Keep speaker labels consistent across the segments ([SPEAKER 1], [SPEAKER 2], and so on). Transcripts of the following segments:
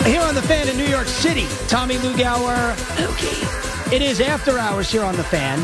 [SPEAKER 1] Here on The Fan in New York City, Tommy Lugauer. Okay. It is after hours here on The Fan.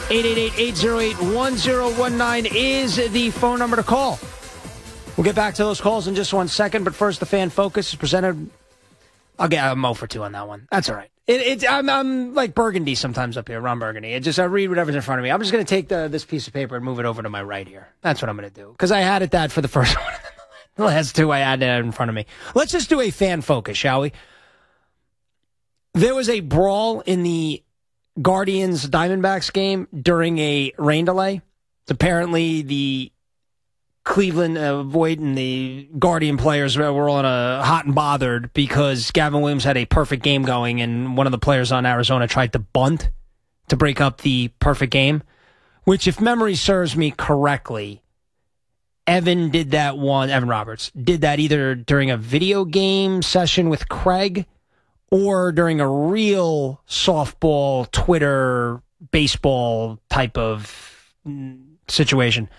[SPEAKER 1] 888-808-1019 is the phone number to call. We'll get back to those calls in just 1 second, but first, The Fan Focus is presented. I'll get a Mo for 2 on that one. That's all right. I'm like Burgundy sometimes up here, Ron Burgundy. I read whatever's in front of me. I'm just going to take this piece of paper and move it over to my right here. That's what I'm going to do. Because I had that for the first one. The last 2 I had in front of me. Let's just do a Fan Focus, shall we? There was a brawl in the Guardians-Diamondbacks game during a rain delay. Apparently, the Cleveland Void and the Guardian players were all hot and bothered because Gavin Williams had a perfect game going, and one of the players on Arizona tried to bunt to break up the perfect game, which, if memory serves me correctly, Evan Roberts did that either during a video game session with Craig or during a real softball, Twitter, baseball type of situation.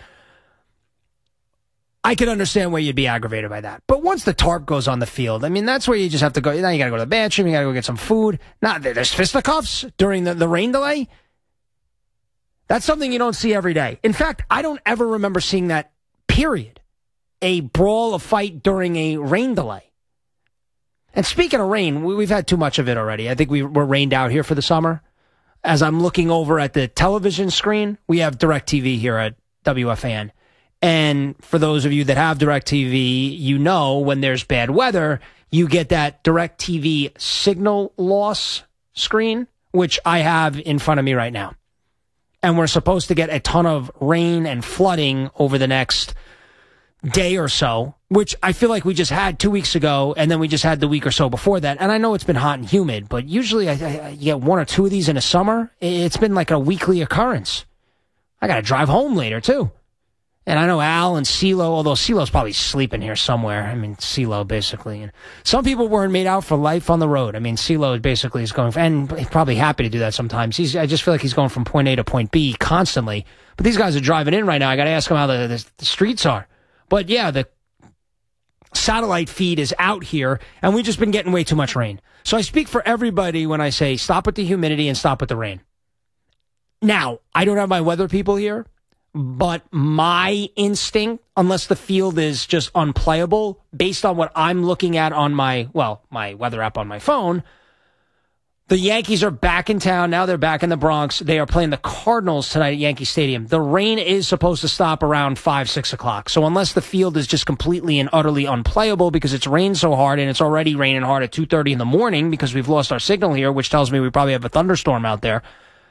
[SPEAKER 1] I could understand why you'd be aggravated by that. But once the tarp goes on the field, I mean, that's where you just have to go. Now you got to go to the bathroom. You got to go get some food. Now, there's fisticuffs during the rain delay. That's something you don't see every day. In fact, I don't ever remember seeing that, period. A brawl, a fight during a rain delay. And speaking of rain, we've had too much of it already. I think we're rained out here for the summer. As I'm looking over at the television screen, we have DirecTV here at WFAN. And for those of you that have DirecTV, you know when there's bad weather, you get that DirecTV signal loss screen, which I have in front of me right now. And we're supposed to get a ton of rain and flooding over the next day or so, which I feel like we just had 2 weeks ago, and then we just had the week or so before that. And I know it's been hot and humid, but usually I get 1 or 2 of these in a summer. It's been like a weekly occurrence. I got to drive home later, too. And I know Al and CeeLo, although CeeLo's probably sleeping here somewhere. I mean, CeeLo, basically. And some people weren't made out for life on the road. I mean, CeeLo basically is going, and he's probably happy to do that sometimes. I just feel like he's going from point A to point B constantly. But these guys are driving in right now. I got to ask them how the streets are. But yeah, the satellite feed is out here, and we've just been getting way too much rain. So I speak for everybody when I say stop with the humidity and stop with the rain. Now, I don't have my weather people here. But my instinct, unless the field is just unplayable, based on what I'm looking at on my weather app on my phone, the Yankees are back in town. Now they're back in the Bronx. They are playing the Cardinals tonight at Yankee Stadium. The rain is supposed to stop around 5, 6 o'clock. So unless the field is just completely and utterly unplayable because it's rained so hard, and it's already raining hard at 2:30 in the morning because we've lost our signal here, which tells me we probably have a thunderstorm out there.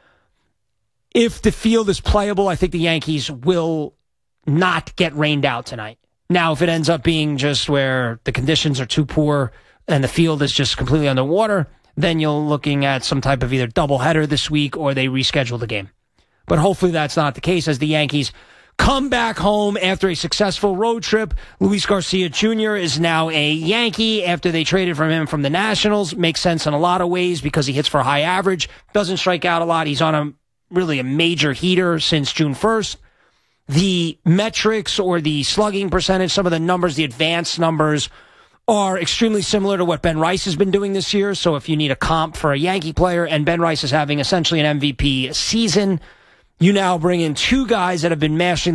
[SPEAKER 1] If the field is playable, I think the Yankees will not get rained out tonight. Now, if it ends up being just where the conditions are too poor and the field is just completely underwater, then you're looking at some type of either doubleheader this week or they reschedule the game. But hopefully that's not the case as the Yankees come back home after a successful road trip. Luis Garcia Jr. is now a Yankee after they traded from him from the Nationals. Makes sense in a lot of ways because he hits for high average, doesn't strike out a lot. He's on really a major heater since June 1st. The metrics or the slugging percentage, some of the numbers, the advanced numbers, are extremely similar to what Ben Rice has been doing this year. So if you need a comp for a Yankee player, and Ben Rice is having essentially an MVP season, you now bring in 2 guys that have been mashing